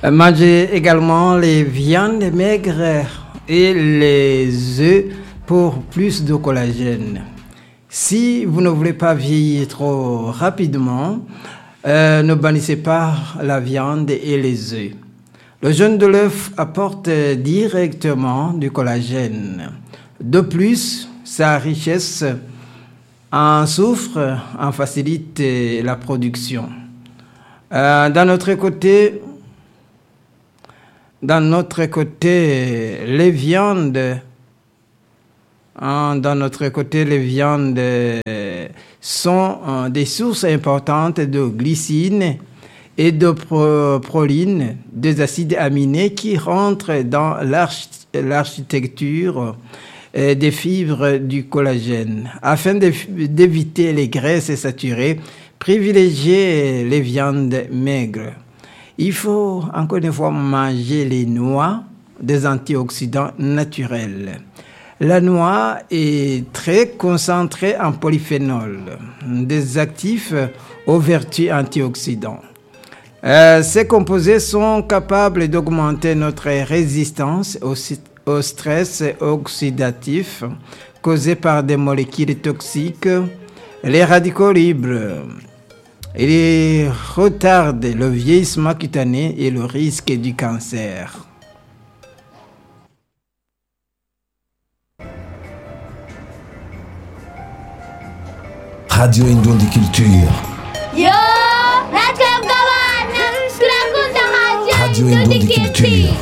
Mangez également les viandes maigres et les œufs pour plus de collagène. Si vous ne voulez pas vieillir trop rapidement, ne bannissez pas la viande et les œufs. Le jaune de l'œuf apporte directement du collagène. De plus, sa richesse en soufre en facilite la production. D'un autre côté, les viandes sont des sources importantes de glycine et de proline, des acides aminés qui rentrent dans l'architecture des fibres du collagène. Afin d'éviter les graisses saturées, privilégiez les viandes maigres. Il faut encore une fois manger les noix, des antioxydants naturels. La noix est très concentrée en polyphénol, des actifs aux vertus antioxydantes. Ces composés sont capables d'augmenter notre résistance au stress oxydatif causé par des molécules toxiques, les radicaux libres. Il retarde le vieillissement cutané et le risque du cancer. Radio Indondi Culture. Yo, radio Radio Indondi Culture.